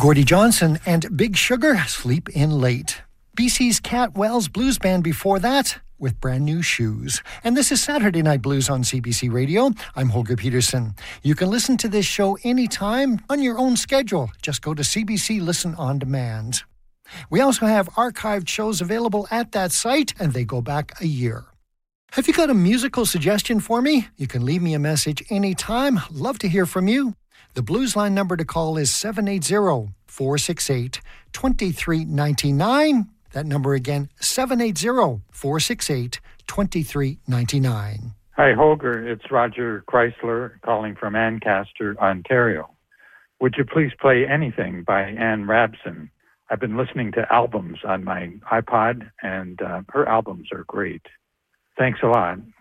Gordie Johnson and Big Sugar, Sleep In Late. BC's Cat Wells Blues Band before that with Brand New Shoes. And this is Saturday Night Blues on CBC Radio. I'm Holger Peterson. You can listen to this show anytime on your own schedule. Just go to CBC Listen On Demand. We also have archived shows available at that site, and they go back a year. Have you got a musical suggestion for me? You can leave me a message anytime. Love to hear from you. The Blues Line number to call is 780-468-2399. That number again, 780-468-2399. Hi, Holger. It's Roger Chrysler calling from Ancaster, Ontario. Would you please play anything by Anne Rabson? I've been listening to albums on my iPod, and her albums are great. Thanks a lot.